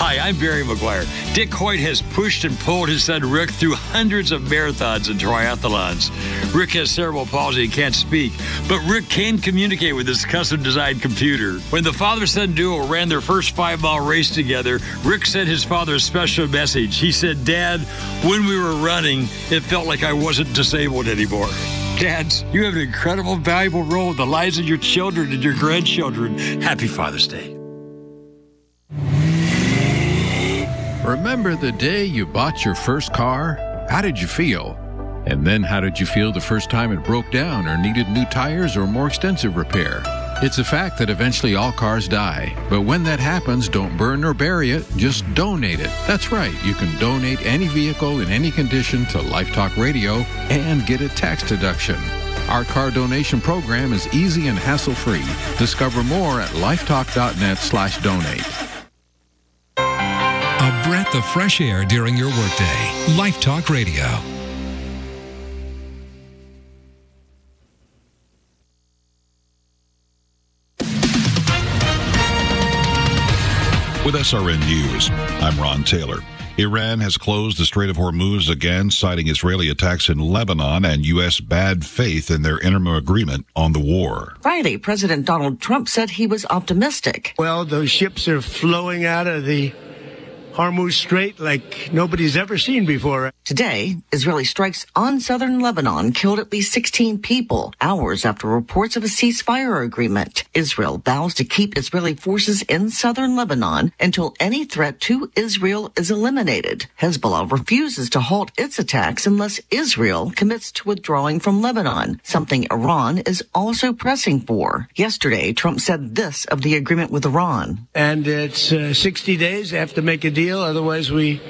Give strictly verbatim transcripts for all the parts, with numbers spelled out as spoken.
Hi, I'm Barry McGuire. Dick Hoyt has pushed and pulled his son Rick through hundreds of marathons and triathlons. Rick has cerebral palsy and can't speak, but Rick can communicate with his custom-designed computer. When the father-son duo ran their first five-mile race together, Rick sent his father a special message. He said, "Dad, when we were running, it felt like I wasn't disabled anymore." Dads, you have an incredible, valuable role in the lives of your children and your grandchildren. Happy Father's Day. Remember the day you bought your first car? How did you feel? And then how did you feel the first time it broke down or needed new tires or more extensive repair? It's a fact that eventually all cars die. But when that happens, don't burn or bury it, just donate it. That's right, you can donate any vehicle in any condition to Life Talk Radio and get a tax deduction. Our car donation program is easy and hassle-free. Discover more at lifetalk.net slash donate. A breath of fresh air during your workday. Life Talk Radio. With S R N News, I'm Ron Taylor. Iran has closed the Strait of Hormuz again, citing Israeli attacks in Lebanon and U S bad faith in their interim agreement on the war. Friday, President Donald Trump said he was optimistic. Well, those ships are flowing out of the Hormuz Strait like nobody's ever seen before. Today, Israeli strikes on southern Lebanon killed at least sixteen people, hours after reports of a ceasefire agreement. Israel vows to keep Israeli forces in southern Lebanon until any threat to Israel is eliminated. Hezbollah refuses to halt its attacks unless Israel commits to withdrawing from Lebanon, something Iran is also pressing for. Yesterday, Trump said this of the agreement with Iran. And it's uh, sixty days. They have to make a deal. Otherwise, we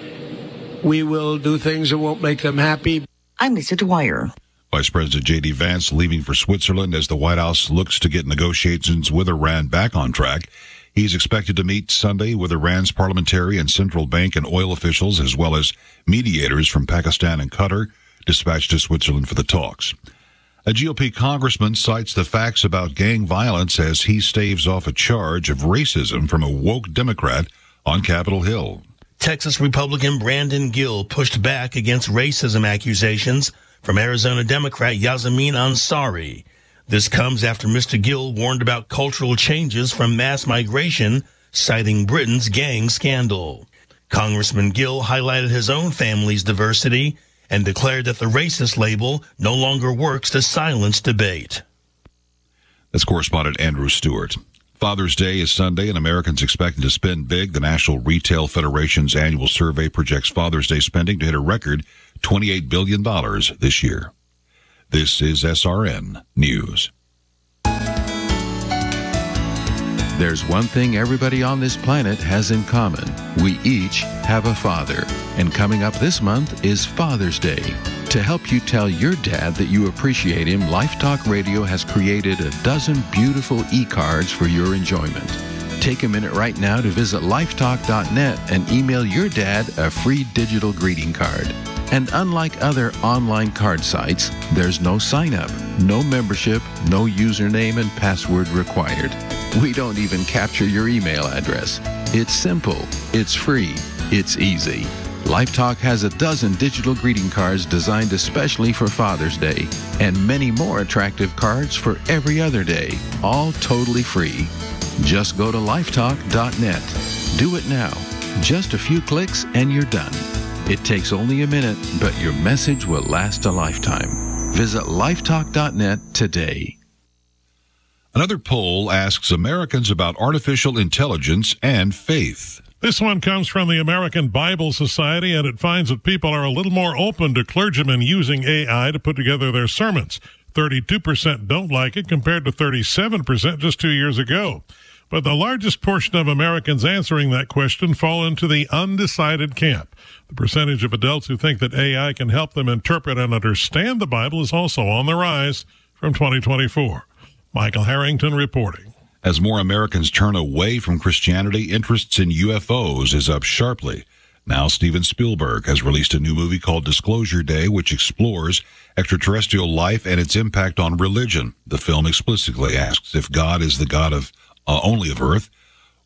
we will do things that won't make them happy. I'm Lisa Dwyer. Vice President J D Vance leaving for Switzerland as the White House looks to get negotiations with Iran back on track. He's expected to meet Sunday with Iran's parliamentary and central bank and oil officials, as well as mediators from Pakistan and Qatar, dispatched to Switzerland for the talks. A G O P congressman cites the facts about gang violence as he staves off a charge of racism from a woke Democrat on Capitol Hill. Texas Republican Brandon Gill pushed back against racism accusations from Arizona Democrat Yasamin Ansari. This comes after Mister Gill warned about cultural changes from mass migration, citing Britain's gang scandal. Congressman Gill highlighted his own family's diversity and declared that the racist label no longer works to silence debate. That's correspondent Andrew Stewart. Father's Day is Sunday, and Americans expected to spend big. The National Retail Federation's annual survey projects Father's Day spending to hit a record twenty-eight billion dollars this year. This is S R N News. There's one thing everybody on this planet has in common. We each have a father. And coming up this month is Father's Day. To help you tell your dad that you appreciate him, Life Talk Radio has created a dozen beautiful e-cards for your enjoyment. Take a minute right now to visit lifetalk dot net and email your dad a free digital greeting card. And unlike other online card sites, there's no sign-up, no membership, no username and password required. We don't even capture your email address. It's simple, it's free, it's easy. LifeTalk has a dozen digital greeting cards designed especially for Father's Day, and many more attractive cards for every other day, all totally free. Just go to lifetalk dot net. Do it now. Just a few clicks and you're done. It takes only a minute, but your message will last a lifetime. Visit lifetalk dot net today. Another poll asks Americans about artificial intelligence and faith. This one comes from the American Bible Society, and it finds that people are a little more open to clergymen using A I to put together their sermons. thirty-two percent don't like it compared to thirty-seven percent just two years ago. But the largest portion of Americans answering that question fall into the undecided camp. The percentage of adults who think that A I can help them interpret and understand the Bible is also on the rise from twenty twenty-four. Michael Harrington reporting. As more Americans turn away from Christianity, interests in U F Os is up sharply. Now Steven Spielberg has released a new movie called Disclosure Day, which explores extraterrestrial life and its impact on religion. The film explicitly asks if God is the God of uh, only of Earth,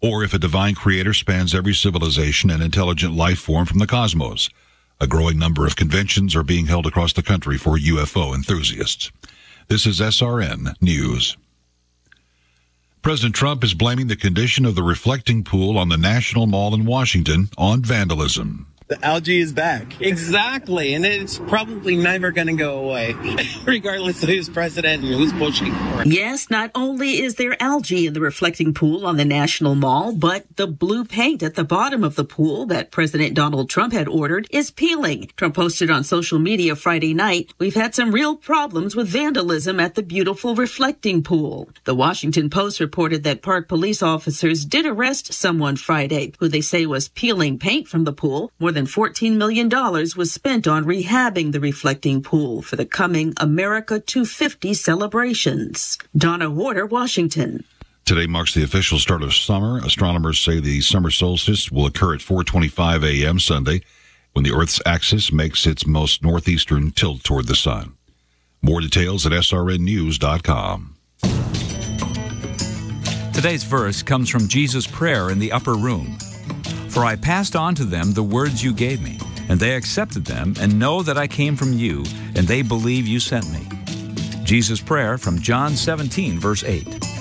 or if a divine creator spans every civilization and intelligent life form from the cosmos. A growing number of conventions are being held across the country for U F O enthusiasts. This is S R N News. President Trump is blaming the condition of the reflecting pool on the National Mall in Washington on vandalism. The algae is back. Exactly. And it's probably never going to go away, regardless of who's president and who's pushing for it. Yes, not only is there algae in the reflecting pool on the National Mall, but the blue paint at the bottom of the pool that President Donald Trump had ordered is peeling. Trump posted on social media Friday night, "We've had some real problems with vandalism at the beautiful reflecting pool." The Washington Post reported that park police officers did arrest someone Friday who they say was peeling paint from the pool. More than fourteen million dollars was spent on rehabbing the reflecting pool for the coming America two fifty celebrations. Donna Warder, Washington. Today marks the official start of summer. Astronomers say the summer solstice will occur at four twenty-five a.m. Sunday, when the Earth's axis makes its most northeastern tilt toward the sun. More details at S R N news dot com. Today's verse comes from Jesus' prayer in the upper room. "For I passed on to them the words you gave me, and they accepted them, and know that I came from you, and they believe you sent me." Jesus' prayer from John seventeen, verse eight.